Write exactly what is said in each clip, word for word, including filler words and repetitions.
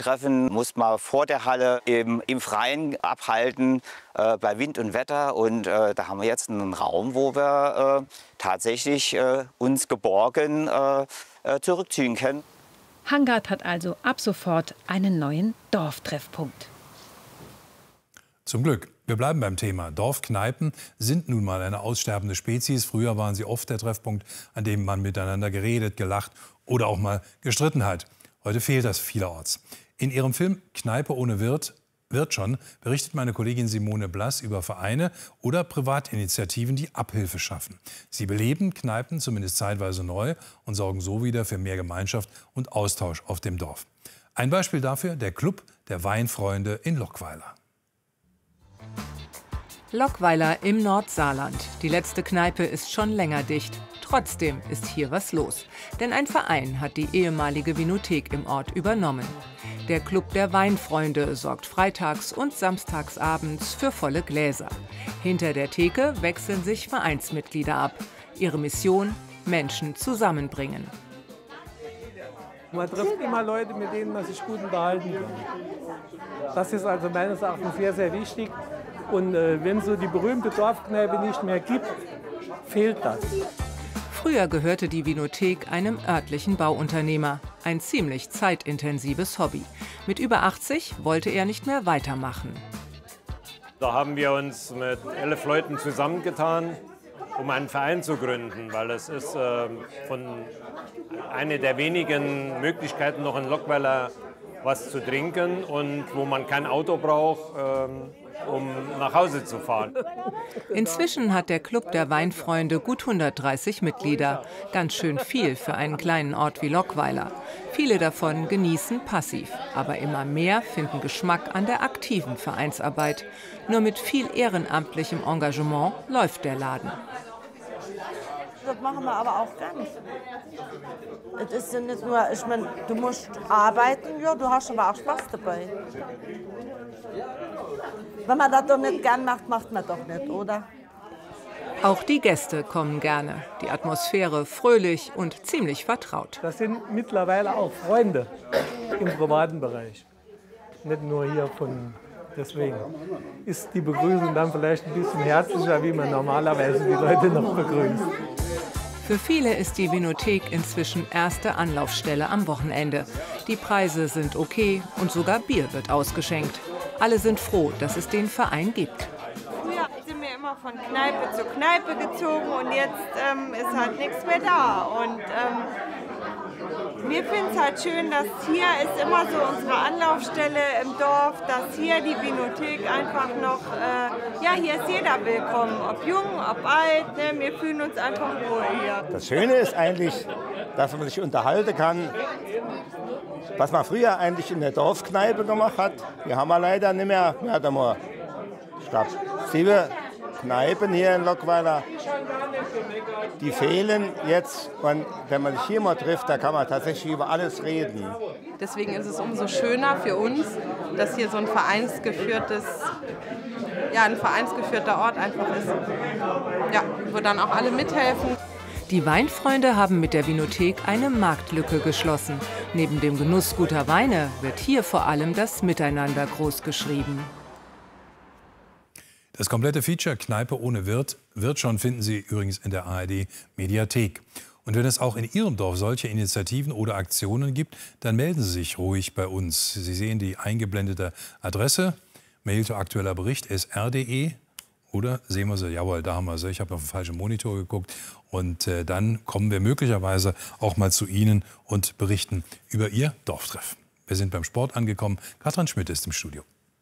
Treffen muss man vor der Halle im, im Freien abhalten, äh, bei Wind und Wetter. Und äh, da haben wir jetzt einen Raum, wo wir äh, tatsächlich äh, uns geborgen äh, äh, zurückziehen können. Hangard hat also ab sofort einen neuen Dorftreffpunkt. Zum Glück. Wir bleiben beim Thema. Dorfkneipen sind nun mal eine aussterbende Spezies. Früher waren sie oft der Treffpunkt, an dem man miteinander geredet, gelacht oder auch mal gestritten hat. Heute fehlt das vielerorts. In ihrem Film Kneipe ohne Wirt, wird schon, berichtet meine Kollegin Simone Blass über Vereine oder Privatinitiativen, die Abhilfe schaffen. Sie beleben Kneipen zumindest zeitweise neu und sorgen so wieder für mehr Gemeinschaft und Austausch auf dem Dorf. Ein Beispiel dafür der Club der Weinfreunde in Lockweiler. Lockweiler im Nordsaarland. Die letzte Kneipe ist schon länger dicht. Trotzdem ist hier was los. Denn ein Verein hat die ehemalige Vinothek im Ort übernommen. Der Club der Weinfreunde sorgt freitags und samstagsabends für volle Gläser. Hinter der Theke wechseln sich Vereinsmitglieder ab. Ihre Mission: Menschen zusammenbringen. Man trifft immer Leute, mit denen man sich gut unterhalten kann. Das ist also meines Erachtens sehr, sehr wichtig. Und äh, wenn es so die berühmte Dorfkneipe nicht mehr gibt, fehlt das. Früher gehörte die Vinothek einem örtlichen Bauunternehmer. Ein ziemlich zeitintensives Hobby. Mit über achtzig wollte er nicht mehr weitermachen. Da haben wir uns mit elf Leuten zusammengetan, um einen Verein zu gründen, weil es ist äh, von eine der wenigen Möglichkeiten noch in Lockweiler was zu trinken und wo man kein Auto braucht, ähm, um nach Hause zu fahren. Inzwischen hat der Club der Weinfreunde gut hundertdreißig Mitglieder. Ganz schön viel für einen kleinen Ort wie Lockweiler. Viele davon genießen passiv, aber immer mehr finden Geschmack an der aktiven Vereinsarbeit. Nur mit viel ehrenamtlichem Engagement läuft der Laden. Das machen wir aber auch gar nicht. Es ist ja nicht nur, ich meine, du musst arbeiten, ja, du hast aber auch Spaß dabei. Wenn man das doch nicht gern macht, macht man doch nicht, oder? Auch die Gäste kommen gerne. Die Atmosphäre fröhlich und ziemlich vertraut. Das sind mittlerweile auch Freunde im privaten Bereich. Nicht nur hier von... Deswegen ist die Begrüßung dann vielleicht ein bisschen herzlicher, wie man normalerweise die Leute noch begrüßt. Für viele ist die Vinothek inzwischen erste Anlaufstelle am Wochenende. Die Preise sind okay und sogar Bier wird ausgeschenkt. Alle sind froh, dass es den Verein gibt. Früher sind wir immer von Kneipe zu Kneipe gezogen und jetzt ähm, ist halt nichts mehr da. Und ähm, wir finden es halt schön, dass hier ist immer so unsere Anlaufstelle im Dorf, dass hier die Vinothek einfach noch, äh, ja, hier ist jeder willkommen, ob jung, ob alt, ne? Wir fühlen uns einfach wohl hier. Das Schöne ist eigentlich, dass man sich unterhalten kann, was man früher eigentlich in der Dorfkneipe gemacht hat. Wir haben wir leider nicht mehr, wir hatten mal, ich glaube, sieben Kneipen hier in Lockweiler. Die fehlen jetzt, und wenn man sich hier mal trifft, da kann man tatsächlich über alles reden. Deswegen ist es umso schöner für uns, dass hier so ein vereinsgeführtes, ja, ein vereinsgeführter Ort einfach ist, ja, wo dann auch alle mithelfen. Die Weinfreunde haben mit der Vinothek eine Marktlücke geschlossen. Neben dem Genuss guter Weine wird hier vor allem das Miteinander großgeschrieben. Das komplette Feature Kneipe ohne Wirt, wird schon, finden Sie übrigens in der A R D-Mediathek. Und wenn es auch in Ihrem Dorf solche Initiativen oder Aktionen gibt, dann melden Sie sich ruhig bei uns. Sie sehen die eingeblendete Adresse, Mail zu aktueller Bericht, s r punkt d e. Oder sehen wir sie, jawohl, da haben wir sie. Ich habe auf den falschen Monitor geguckt. Und äh, dann kommen wir möglicherweise auch mal zu Ihnen und berichten über Ihr Dorftreff. Wir sind beim Sport angekommen. Katrin Schmidt ist im Studio.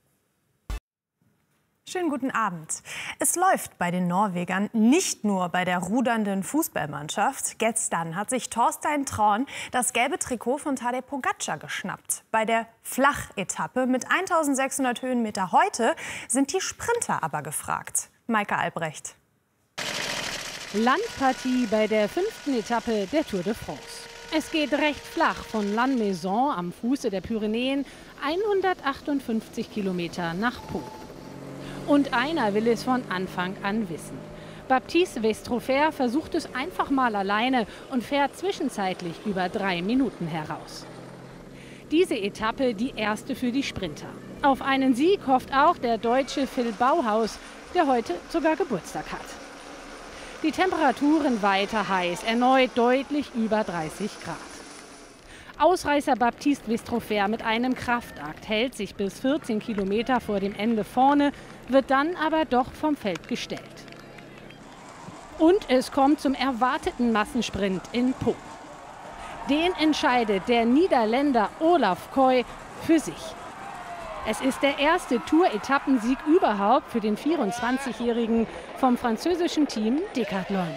Schönen guten Abend. Es läuft bei den Norwegern, nicht nur bei der rudernden Fußballmannschaft. Gestern hat sich Thorstein Traun das gelbe Trikot von Tadej Pogačar geschnappt. Bei der Flachetappe mit eintausendsechshundert Höhenmeter heute sind die Sprinter aber gefragt. Maike Albrecht. Landpartie bei der fünften Etappe der Tour de France. Es geht recht flach von Lannemezan am Fuße der Pyrenäen hundertachtundfünfzig Kilometer nach Po. Und einer will es von Anfang an wissen. Baptiste Westrofer versucht es einfach mal alleine und fährt zwischenzeitlich über drei Minuten heraus. Diese Etappe die erste für die Sprinter. Auf einen Sieg hofft auch der Deutsche Phil Bauhaus, der heute sogar Geburtstag hat. Die Temperaturen weiter heiß, erneut deutlich über dreißig Grad. Ausreißer Baptiste Westrofer mit einem Kraftakt hält sich bis vierzehn Kilometer vor dem Ende vorne, wird dann aber doch vom Feld gestellt. Und es kommt zum erwarteten Massensprint in Po. Den entscheidet der Niederländer Olaf Koy für sich. Es ist der erste Tour-Etappensieg überhaupt für den vierundzwanzigjährigen vom französischen Team Decathlon.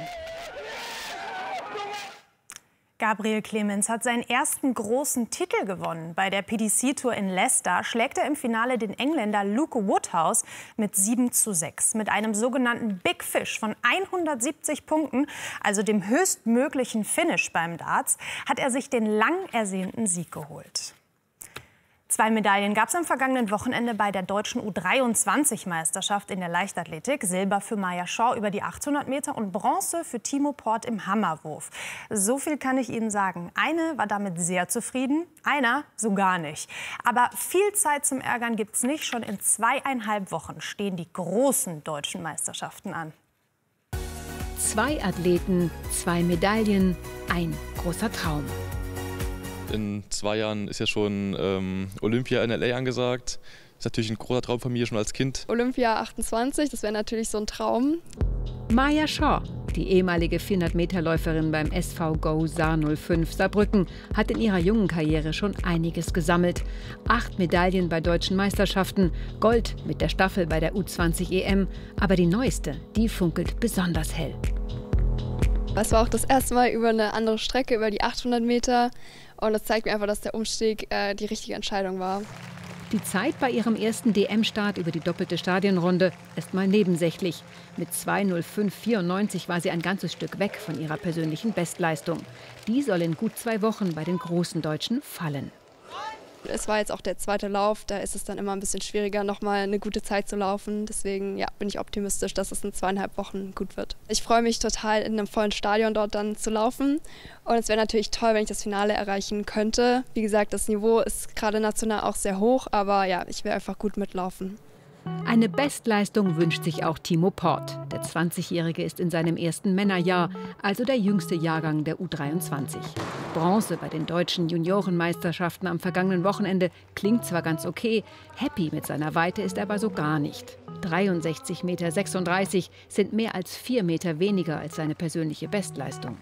Gabriel Clemens hat seinen ersten großen Titel gewonnen. Bei der P D C-Tour in Leicester schlägt er im Finale den Engländer Luke Woodhouse mit sieben zu sechs. Mit einem sogenannten Big Fish von hundertsiebzig Punkten, also dem höchstmöglichen Finish beim Darts, hat er sich den lang ersehnten Sieg geholt. Zwei Medaillen gab es am vergangenen Wochenende bei der deutschen U dreiundzwanzig-Meisterschaft in der Leichtathletik. Silber für Maya Shaw über die achthundert Meter und Bronze für Timo Port im Hammerwurf. So viel kann ich Ihnen sagen. Eine war damit sehr zufrieden, einer so gar nicht. Aber viel Zeit zum Ärgern gibt es nicht. Schon in zweieinhalb Wochen stehen die großen deutschen Meisterschaften an. Zwei Athleten, zwei Medaillen, ein großer Traum. In zwei Jahren ist ja schon ähm, Olympia in L A angesagt. Das ist natürlich ein großer Traum von mir schon als Kind. Olympia achtundzwanzig, das wäre natürlich so ein Traum. Maya Shaw, die ehemalige vierhundert-Meter-Läuferin beim S V Go Saar null fünf Saarbrücken, hat in ihrer jungen Karriere schon einiges gesammelt. Acht Medaillen bei deutschen Meisterschaften, Gold mit der Staffel bei der U zwanzig E M. Aber die neueste, die funkelt besonders hell. Es war auch das erste Mal über eine andere Strecke, über die achthundert Meter. Und das zeigt mir einfach, dass der Umstieg äh, die richtige Entscheidung war. Die Zeit bei ihrem ersten D M-Start über die doppelte Stadionrunde ist mal nebensächlich. Mit zwei null fünf vierundneunzig war sie ein ganzes Stück weg von ihrer persönlichen Bestleistung. Die soll in gut zwei Wochen bei den großen Deutschen fallen. Es war jetzt auch der zweite Lauf, da ist es dann immer ein bisschen schwieriger, noch mal eine gute Zeit zu laufen. Deswegen ja, bin ich optimistisch, dass es in zweieinhalb Wochen gut wird. Ich freue mich total, in einem vollen Stadion dort dann zu laufen. Und es wäre natürlich toll, wenn ich das Finale erreichen könnte. Wie gesagt, das Niveau ist gerade national auch sehr hoch, aber ja, ich will einfach gut mitlaufen. Eine Bestleistung wünscht sich auch Timo Port. Der zwanzigjährige ist in seinem ersten Männerjahr, also der jüngste Jahrgang der U dreiundzwanzig. Bronze bei den deutschen Juniorenmeisterschaften am vergangenen Wochenende klingt zwar ganz okay, happy mit seiner Weite ist er aber so gar nicht. dreiundsechzig Komma sechsunddreißig Meter sind mehr als vier Meter weniger als seine persönliche Bestleistung.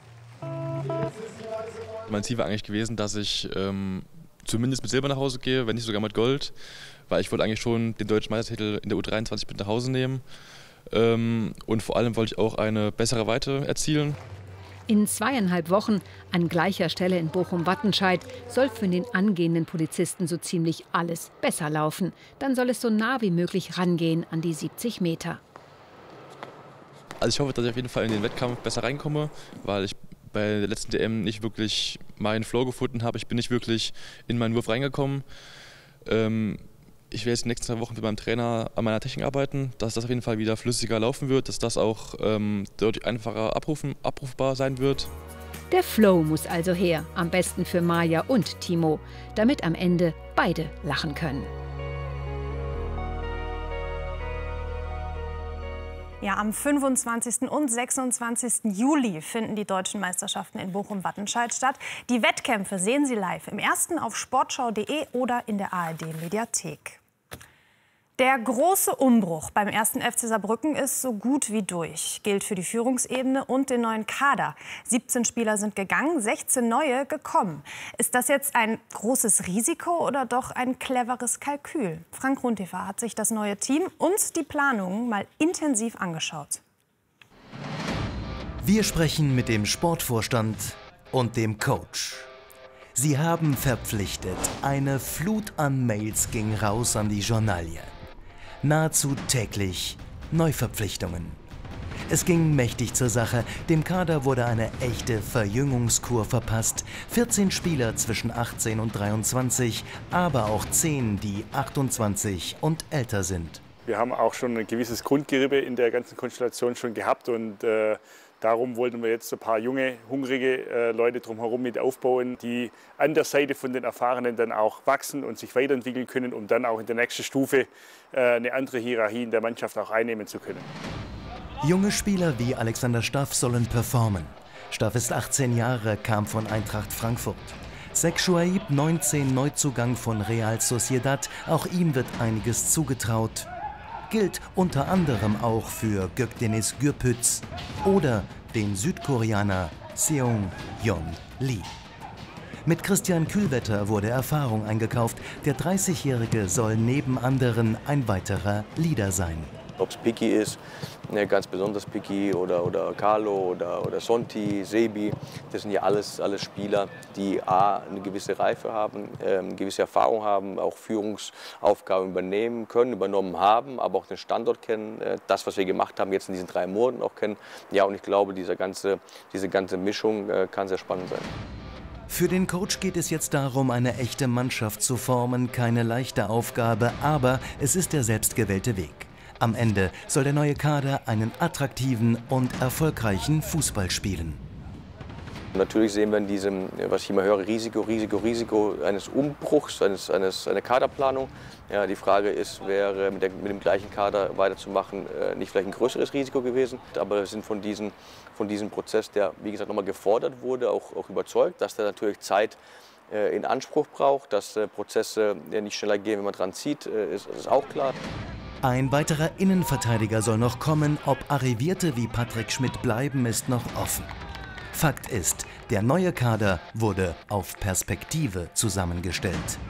Mein Ziel war eigentlich gewesen, dass ich ähm, zumindest mit Silber nach Hause gehe, wenn nicht sogar mit Gold. Weil ich wollte eigentlich schon den deutschen Meistertitel in der U dreiundzwanzig mit nach Hause nehmen. Ähm, und vor allem wollte ich auch eine bessere Weite erzielen. In zweieinhalb Wochen an gleicher Stelle in Bochum-Wattenscheid soll für den angehenden Polizisten so ziemlich alles besser laufen. Dann soll es so nah wie möglich rangehen an die siebzig Meter. Also ich hoffe, dass ich auf jeden Fall in den Wettkampf besser reinkomme, weil ich bei der letzten D M nicht wirklich meinen Flow gefunden habe. Ich bin nicht wirklich in meinen Wurf reingekommen. Ähm, Ich werde jetzt die nächsten zwei Wochen mit meinem Trainer an meiner Technik arbeiten, dass das auf jeden Fall wieder flüssiger laufen wird, dass das auch ähm, deutlich einfacher abrufen, abrufbar sein wird. Der Flow muss also her, am besten für Maya und Timo, damit am Ende beide lachen können. Ja, am fünfundzwanzigsten und sechsundzwanzigsten Juli finden die deutschen Meisterschaften in Bochum-Wattenscheid statt. Die Wettkämpfe sehen Sie live im ersten auf sportschau punkt de oder in der A R D-Mediathek. Der große Umbruch beim ersten F C Saarbrücken ist so gut wie durch. Gilt für die Führungsebene und den neuen Kader. siebzehn Spieler sind gegangen, sechzehn neue gekommen. Ist das jetzt ein großes Risiko oder doch ein cleveres Kalkül? Frank Runtefer hat sich das neue Team und die Planungen mal intensiv angeschaut. Wir sprechen mit dem Sportvorstand und dem Coach. Sie haben verpflichtet. Eine Flut an Mails ging raus an die Journalie. Nahezu täglich Neuverpflichtungen. Es ging mächtig zur Sache. Dem Kader wurde eine echte Verjüngungskur verpasst. vierzehn Spieler zwischen achtzehn und dreiundzwanzig, aber auch zehn, die achtundzwanzig und älter sind. Wir haben auch schon ein gewisses Grundgerippe in der ganzen Konstellation schon gehabt und äh, Darum wollten wir jetzt ein paar junge, hungrige äh, Leute drumherum mit aufbauen, die an der Seite von den Erfahrenen dann auch wachsen und sich weiterentwickeln können, um dann auch in der nächsten Stufe äh, eine andere Hierarchie in der Mannschaft auch einnehmen zu können. Junge Spieler wie Alexander Staff sollen performen. Staff ist achtzehn Jahre, kam von Eintracht Frankfurt. Zek Chouaib, neunzehn, Neuzugang von Real Sociedad, auch ihm wird einiges zugetraut. Gilt unter anderem auch für Gökdeniz Gürpüz oder den Südkoreaner Seung-Yeon Lee. Mit Christian Kühlwetter wurde Erfahrung eingekauft. Der dreißigjährige soll neben anderen ein weiterer Leader sein. Ob es Piki ist, ne, ganz besonders Piki oder, oder Carlo oder, oder Sonti, Sebi, das sind ja alles, alles Spieler, die A, eine gewisse Reife haben, äh, eine gewisse Erfahrung haben, auch Führungsaufgaben übernehmen können, übernommen haben, aber auch den Standort kennen, äh, das, was wir gemacht haben, jetzt in diesen drei Monaten auch kennen. Ja, und ich glaube, diese ganze, diese ganze Mischung äh, kann sehr spannend sein. Für den Coach geht es jetzt darum, eine echte Mannschaft zu formen, keine leichte Aufgabe, aber es ist der selbstgewählte Weg. Am Ende soll der neue Kader einen attraktiven und erfolgreichen Fußball spielen. Natürlich sehen wir in diesem, was ich immer höre, Risiko, Risiko, Risiko eines Umbruchs, eines, eines, einer Kaderplanung. Ja, die Frage ist, wäre mit, der, mit dem gleichen Kader weiterzumachen äh, nicht vielleicht ein größeres Risiko gewesen. Aber wir sind von, diesen, von diesem Prozess, der wie gesagt nochmal gefordert wurde, auch, auch überzeugt, dass der natürlich Zeit äh, in Anspruch braucht, dass äh, Prozesse äh, nicht schneller gehen, wenn man dran zieht, äh, ist, ist auch klar. Ein weiterer Innenverteidiger soll noch kommen. Ob Arrivierte wie Patrick Schmidt bleiben, ist noch offen. Fakt ist, der neue Kader wurde auf Perspektive zusammengestellt.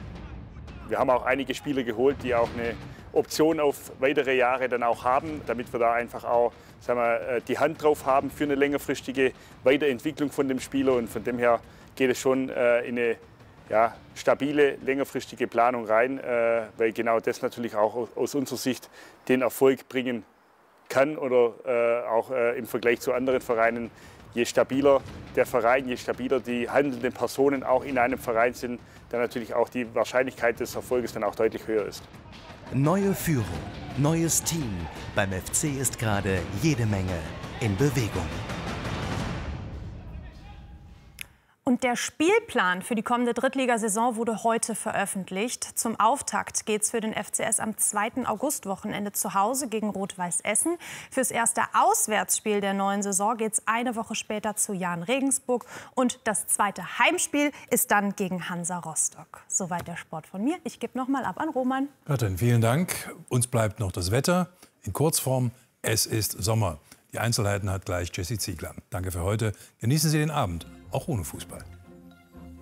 Wir haben auch einige Spieler geholt, die auch eine Option auf weitere Jahre dann auch haben, damit wir da einfach auch, sagen wir, die Hand drauf haben für eine längerfristige Weiterentwicklung von dem Spieler. Und von dem her geht es schon äh, in eine ja, stabile, längerfristige Planung rein, äh, weil genau das natürlich auch aus unserer Sicht den Erfolg bringen kann oder äh, auch äh, im Vergleich zu anderen Vereinen. Je stabiler der Verein, je stabiler die handelnden Personen auch in einem Verein sind, dann natürlich auch die Wahrscheinlichkeit des Erfolges dann auch deutlich höher ist. Neue Führung, neues Team. Beim F C ist gerade jede Menge in Bewegung. Und der Spielplan für die kommende Drittligasaison wurde heute veröffentlicht. Zum Auftakt geht es für den F C S am zweiten August-Wochenende zu Hause gegen Rot-Weiß Essen. Fürs erste Auswärtsspiel der neuen Saison geht es eine Woche später zu Jahn Regensburg. Und das zweite Heimspiel ist dann gegen Hansa Rostock. Soweit der Sport von mir. Ich gebe noch mal ab an Roman. Katrin, vielen Dank. Uns bleibt noch das Wetter. In Kurzform, es ist Sommer. Die Einzelheiten hat gleich Jessie Ziegler. Danke für heute. Genießen Sie den Abend, auch ohne Fußball.